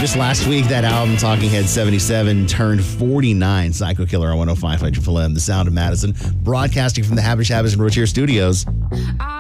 Just last week, that album, Talking Head 77, turned 49. Psycho Killer on 105 FM, the sound of Madison, broadcasting from the Habish and Rotier Studios.